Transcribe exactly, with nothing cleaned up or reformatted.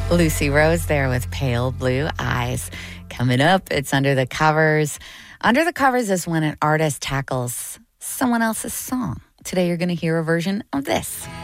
Lucy Rose there with Pale Blue Eyes. Coming up, it's Under the Covers. Under the Covers is when an artist tackles someone else's song. Today you're going to hear a version of this.